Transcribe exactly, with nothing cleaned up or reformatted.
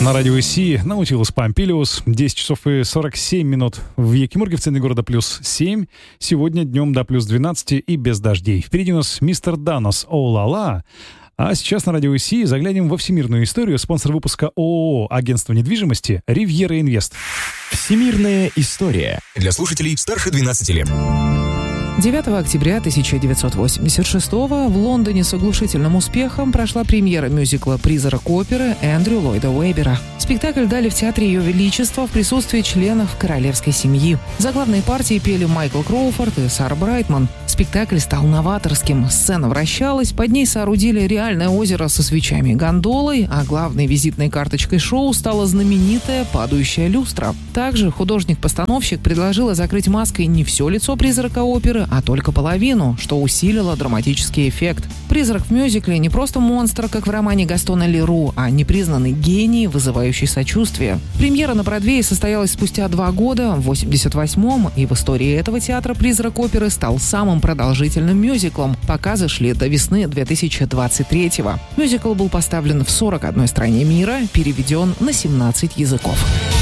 На радио ИСИ Наутилус Помпилиус. десять часов и сорок семь минут в Якимурге, в центре города плюс семь. Сегодня днем до плюс двенадцать и без дождей. Впереди у нас мистер Данос «О-ла-ла». А сейчас на радио ИСИ заглянем во всемирную историю. Спонсор выпуска ООО «Агентство недвижимости» «Ривьера Инвест». Всемирная история для слушателей старше двенадцати лет. девятого октября тысяча девятьсот восемьдесят шестого в Лондоне с оглушительным успехом прошла премьера мюзикла «Призрак оперы» Эндрю Ллойда Уэббера. Спектакль дали в Театре Ее Величества в присутствии членов королевской семьи. Заглавные партии пели Майкл Кроуфорд и Сара Брайтман. Спектакль стал новаторским. Сцена вращалась, под ней соорудили реальное озеро со свечами и гондолой, а главной визитной карточкой шоу стала знаменитая падающая люстра. Также художник-постановщик предложила закрыть маской не все лицо призрака оперы, а только половину, что усилило драматический эффект. Призрак в мюзикле не просто монстр, как в романе Гастона Леру, а непризнанный гений, вызывающий сочувствие. Премьера на Бродвее состоялась спустя два года, в восемьдесят восьмом, и в истории этого театра «Призрак оперы» стал самым продолжительным мюзиклом. Показы шли до весны две тысячи двадцать третьего. Мюзикл был поставлен в сорок одной стране мира, переведен на семнадцать языков.